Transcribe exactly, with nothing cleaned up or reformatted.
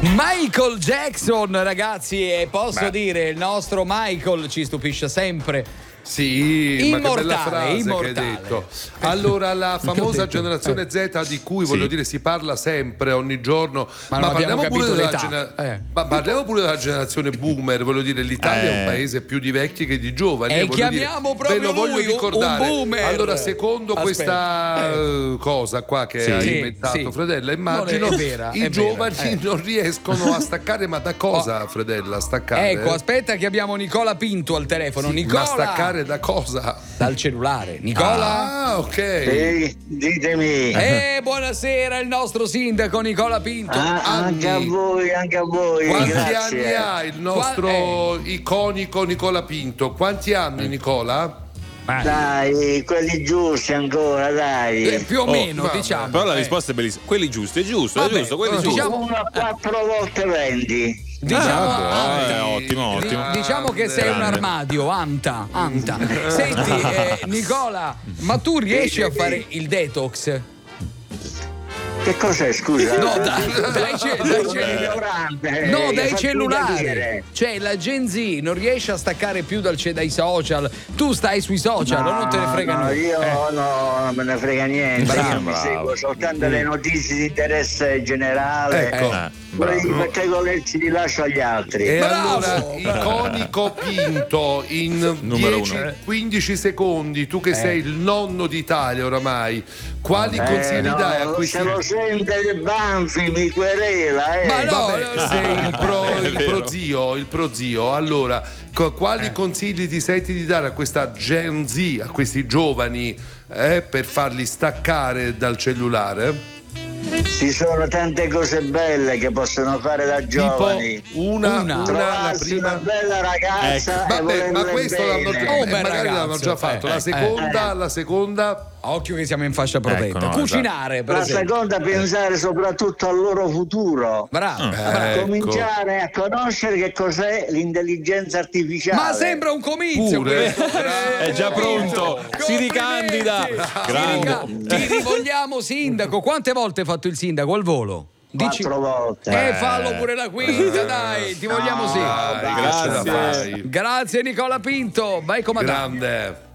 Michael Jackson, ragazzi, e posso Beh. dire, il nostro Michael ci stupisce sempre. Sì, Immortale, ma che bella frase immortale. che hai detto. Allora, la famosa generazione Z di cui voglio Sì. dire si parla sempre, ogni giorno, Ma ma, non abbiamo parliamo pure capito della l'età. genera- Eh. ma parliamo pure della generazione boomer, voglio dire, l'Italia è Eh. un paese più di vecchi che di giovani. E eh, voglio chiamiamo dire, proprio ve lo voglio lui, un- ricordare. un boomer. Allora, secondo Aspetta. questa Eh. eh, cosa qua che Sì. ha Sì, inventato sì. Fredella, Non è- immagino è vera, i è giovani vera, eh. non riescono a staccare, ma da cosa, Fredella, staccare? Ecco, aspetta che abbiamo Nicola Pinto al telefono. Sì, Nicola, ma staccare da cosa? dal cellulare. Nicola? Ah, ok. Ehi, ditemi. Eh, buonasera, il nostro sindaco Nicola Pinto. Ah, anche a anni. voi, anche a voi. Quanti grazie. anni ha il nostro iconico Nicola Pinto? Quanti anni, Nicola? Dai, quelli giusti ancora, dai. Eh, più o Oh, meno, vabbè. diciamo. Però la Eh, risposta è bellissima. Quelli giusti, è giusto, Vabbè, è giusto, quelli eh, giusti. diciamo- Uno a quattro volte venti. Diciamo, Ah, Anta. eh, ottimo, Di- ottimo. diciamo che sei un Grande. armadio, Anta, Anta. Senti, eh, Nicola, ma tu riesci a fare il detox? Che cos'è, scusa? No, dai, dai, ce- dai, ce- ignorante. no, eh, dai faccio cellulari. capire. Cioè, la Gen Z non riesce a staccare più dal, dai social. Tu stai sui social, o non te ne frega no, nulla. io Eh. no, non me ne frega niente. Bravo, io mi bravo. seguo soltanto le notizie di interesse generale. Ecco. Eh, Poi bravo. perché golersi li lascio agli altri. E Bravo! allora, iconico Pinto, in Numero dieci uno. quindici secondi, tu che Eh. sei il nonno d'Italia oramai, quali consigli Eh, no, dai a questi... se lo sente il Banfi mi querela, eh. Ma no, Vabbè, no, sei il, pro, È il vero. prozio, il prozio. Allora, co- quali consigli ti senti di dare a questa Gen Z, a questi giovani, eh, per farli staccare dal cellulare? Ci sono tante cose belle che possono fare da giovani. Tipo una, Una. una, la Trovarsi una prima... bella ragazza Ecco. e Vabbè, ma volerle questo l'hanno bene. già, Oh, eh, bel magari l'hanno ragazzo, già fatto. eh, La eh, seconda, eh. la seconda. Occhio che siamo in fascia protetta. Ecco, no, Cucinare, per La esempio. seconda, pensare soprattutto al loro futuro. Bravo. Eh. bravo. Ecco. Cominciare a conoscere che cos'è l'intelligenza artificiale. Ma sembra un comizio Pure? questo. È già pronto, si ricandida. Complimenti. Grande. Si rica- Ti rivogliamo sindaco. Quante volte hai fatto il sindaco al volo? Dici- Quattro volte. Eh, fallo pure la quinta, dai, ti vogliamo sì. Dai, che ce la Grazie. fai. Grazie Nicola Pinto, vai comandante. Grande.